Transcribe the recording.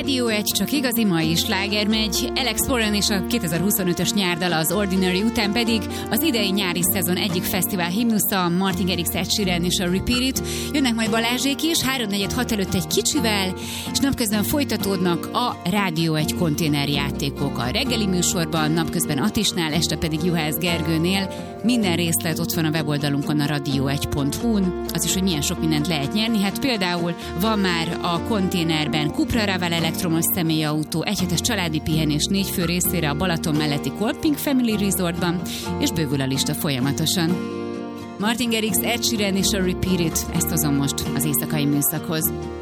Rádió 1, csak igazi mai sláger megy. Alex Warren és a 2025-ös nyárdala az Ordinary után pedig az idei nyári szezon egyik fesztivál himnusza, Martin Garrix, Ed Sheeran és a Repeat It. Jönnek majd Balázsék is, 3-4-6 előtt egy kicsivel, és napközben folytatódnak a Rádió 1 konténerjátékok. A reggeli műsorban, napközben Atisnál, este pedig Juhász Gergőnél. Minden részlet ott van a weboldalunkon, a radio1.hu-n. Az is, hogy milyen sok mindent lehet nyerni. Hát például van már a konténerben Cupra Raval elektromos személyautó, egyhetes családi pihenés 4 fő részére a Balaton melletti Colping Family Resortban, és bővül a lista folyamatosan. Martin Garrix, Ed Sheeran és a Repeat It, ezt hozom most az éjszakai műszakhoz.